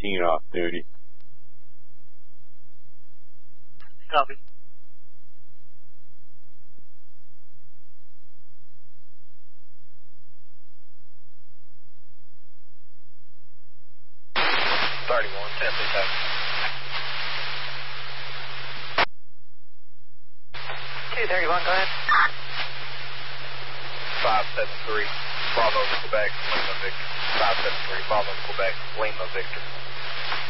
18 off duty. Copy. Go ahead. 573, Bravo, Quebec, Lima Victor. 573, Bravo, Quebec, Lima Victor.